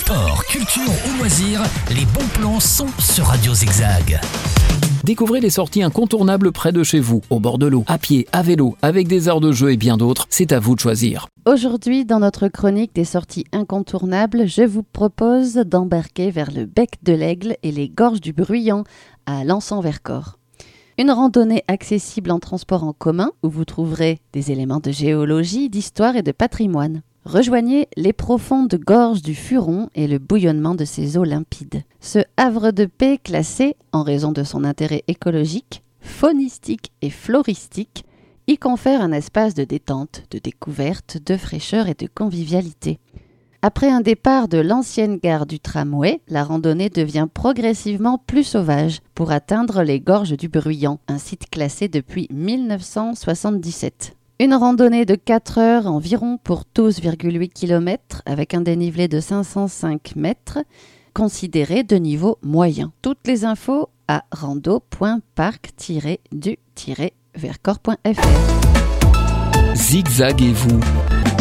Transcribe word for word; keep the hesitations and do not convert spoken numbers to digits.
Sport, culture ou loisirs, les bons plans sont sur Radio Zigzag. Découvrez les sorties incontournables près de chez vous, au bord de l'eau, à pied, à vélo, avec des aires de jeu et bien d'autres. C'est à vous de choisir. Aujourd'hui, dans notre chronique des sorties incontournables, je vous propose d'embarquer vers le bec de l'Aigle et les gorges du Bruyant à Lançon-Vercors. Une randonnée accessible en transport en commun où vous trouverez des éléments de géologie, d'histoire et de patrimoine. Rejoignez les profondes gorges du Furon et le bouillonnement de ses eaux limpides. Ce havre de paix classé, en raison de son intérêt écologique, faunistique et floristique, y confère un espace de détente, de découverte, de fraîcheur et de convivialité. Après un départ de l'ancienne gare du tramway, la randonnée devient progressivement plus sauvage pour atteindre les gorges du Bruyant, un site classé depuis mille neuf cent soixante-dix-sept. Une randonnée de quatre heures environ pour douze virgule huit kilomètres avec un dénivelé de cinq cent cinq mètres, considéré de niveau moyen. Toutes les infos à rando point parc tiret du tiret vercors point f r. Zigzag et vous.